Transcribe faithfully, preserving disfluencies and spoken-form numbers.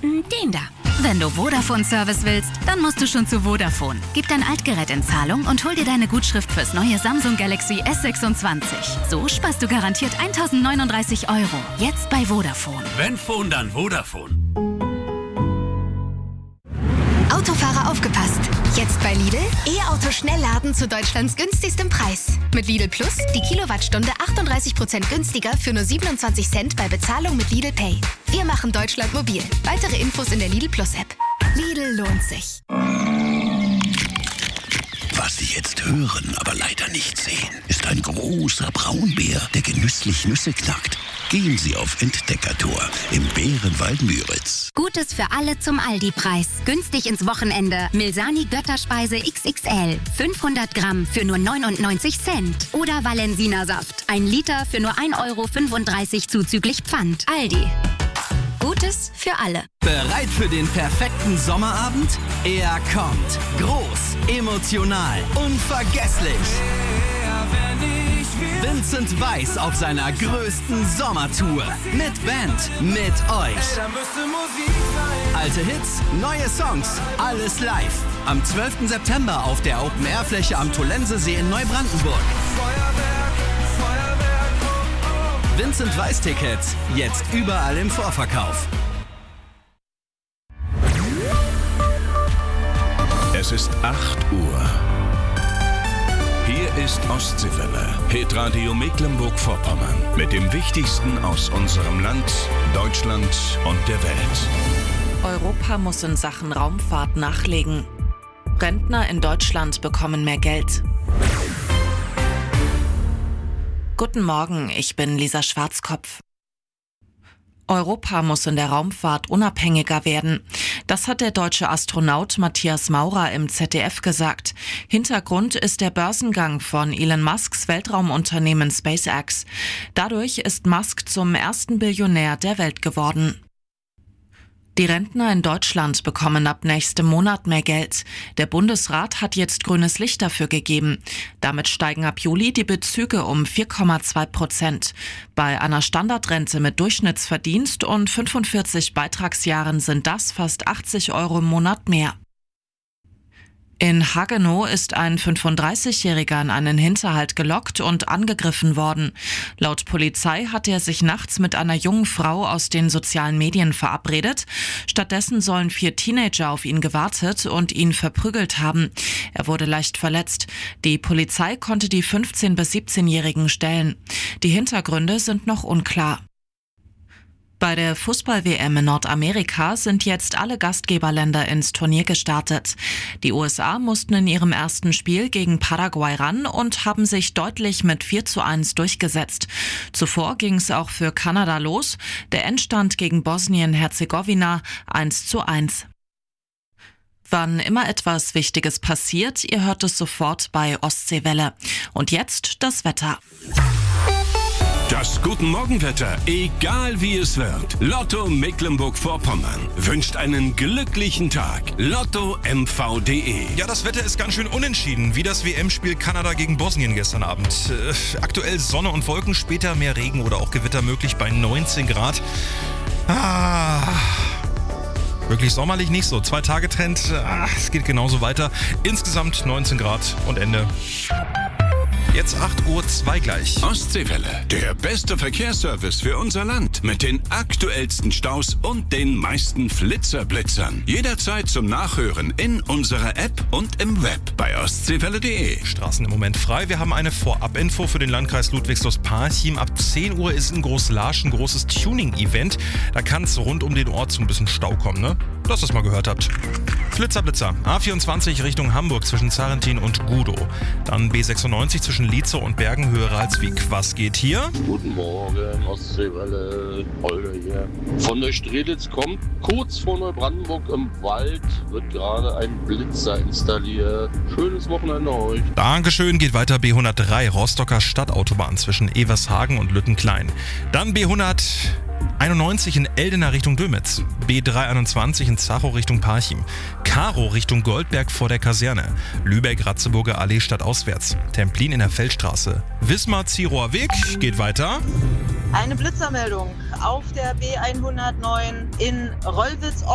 Den da. Wenn du Vodafone-Service willst, dann musst du schon zu Vodafone. Gib dein Altgerät in Zahlung und hol dir deine Gutschrift fürs neue Samsung Galaxy S sechsundzwanzig. So sparst du garantiert eintausendneununddreißig Euro. Jetzt bei Vodafone. Wenn Phone, dann Vodafone. Autofahrer aufgepasst! Jetzt bei Lidl E-Auto Schnellladen zu Deutschlands günstigstem Preis. Mit Lidl Plus die Kilowattstunde achtunddreißig Prozent günstiger für nur siebenundzwanzig Cent bei Bezahlung mit Lidl Pay. Wir machen Deutschland mobil. Weitere Infos in der Lidl Plus App. Lidl lohnt sich. Was Sie jetzt hören, aber leider nicht sehen, ist ein großer Braunbär, der genüsslich Nüsse knackt. Gehen Sie auf Entdeckertour im Bärenwald Müritz. Gutes für alle zum Aldi-Preis. Günstig ins Wochenende. Milsani Götterspeise X X L. fünfhundert Gramm für nur neunundneunzig Cent. Oder Valensina-Saft. Ein Liter für nur ein Euro fünfunddreißig zuzüglich Pfand. Aldi. Gutes für alle. Bereit für den perfekten Sommerabend? Er kommt. Groß, emotional, unvergesslich. Vincent Weiss auf seiner größten Sommertour. Mit Band, mit euch. Alte Hits, neue Songs, alles live. Am zwölften September auf der Open-Air-Fläche am Tollensesee in Neubrandenburg. Vincent Weiss Tickets, jetzt überall im Vorverkauf. Es ist acht Uhr. Hier ist Ostseewelle, Hitradio Mecklenburg-Vorpommern. Mit dem Wichtigsten aus unserem Land, Deutschland und der Welt. Europa muss in Sachen Raumfahrt nachlegen. Rentner in Deutschland bekommen mehr Geld. Guten Morgen, ich bin Lisa Schwarzkopf. Europa muss in der Raumfahrt unabhängiger werden. Das hat der deutsche Astronaut Matthias Maurer im Z D F gesagt. Hintergrund ist der Börsengang von Elon Musks Weltraumunternehmen SpaceX. Dadurch ist Musk zum ersten Billionär der Welt geworden. Die Rentner in Deutschland bekommen ab nächstem Monat mehr Geld. Der Bundesrat hat jetzt grünes Licht dafür gegeben. Damit steigen ab Juli die Bezüge um vier Komma zwei Prozent. Bei einer Standardrente mit Durchschnittsverdienst und fünfundvierzig Beitragsjahren sind das fast achtzig Euro im Monat mehr. In Hagenow ist ein fünfunddreißigjähriger in einen Hinterhalt gelockt und angegriffen worden. Laut Polizei hat er sich nachts mit einer jungen Frau aus den sozialen Medien verabredet. Stattdessen sollen vier Teenager auf ihn gewartet und ihn verprügelt haben. Er wurde leicht verletzt. Die Polizei konnte die fünfzehn- bis siebzehnjährigen stellen. Die Hintergründe sind noch unklar. Bei der Fußball-W M in Nordamerika sind jetzt alle Gastgeberländer ins Turnier gestartet. Die U S A mussten in ihrem ersten Spiel gegen Paraguay ran und haben sich deutlich mit vier zu eins durchgesetzt. Zuvor ging es auch für Kanada los. Der Endstand gegen Bosnien-Herzegowina eins zu eins. Wann immer etwas Wichtiges passiert, ihr hört es sofort bei Ostseewelle. Und jetzt das Wetter. Das Guten Morgenwetter, egal wie es wird. Lotto Mecklenburg-Vorpommern wünscht einen glücklichen Tag. Lotto M V punkt de. Ja, das Wetter ist ganz schön unentschieden, wie das W M-Spiel Kanada gegen Bosnien gestern Abend. Äh, aktuell Sonne und Wolken, später mehr Regen oder auch Gewitter möglich bei neunzehn Grad. Ah... Wirklich sommerlich nicht so. Zwei Tage Trend, ah, es geht genauso weiter. Insgesamt neunzehn Grad und Ende. Jetzt acht Uhr zwei gleich. Ostseewelle, der beste Verkehrsservice für unser Land. Mit den aktuellsten Staus und den meisten Flitzerblitzern. Jederzeit zum Nachhören in unserer App und im Web bei ostseewelle punkt de. Straßen im Moment frei. Wir haben eine Vorab-Info für den Landkreis Ludwigslust-Parchim. Ab zehn Uhr ist in Großlarsch ein großes Tuning-Event. Da kann es rund um den Ort zu ein bisschen Stau kommen, ne? Dass ihr es mal gehört habt. Flitzer-Blitzer. A vierundzwanzig Richtung Hamburg zwischen Zarentin und Gudow. Dann B sechsundneunzig zwischen Lietzow und Bergen, Höhe Ralswiek. Was geht hier? Guten Morgen, Ostseewelle, Holger hier. Von der Strelitz kommt, kurz vor Neubrandenburg im Wald, wird gerade ein Blitzer installiert. Schönes Wochenende euch. Dankeschön, geht weiter B hundertdrei, Rostocker Stadtautobahn zwischen Evershagen und Lüttenklein. Dann B hunderteinundneunzig in Eldener Richtung Dömitz. B dreihunderteinundzwanzig in Zachow Richtung Parchim. Karo Richtung Goldberg vor der Kaserne. Lübeck-Ratzeburger Allee stadtauswärts. Templin in der Feldstraße. Wismar-Zierower Weg geht weiter. Eine Blitzermeldung auf der B hundertneun in Rollwitz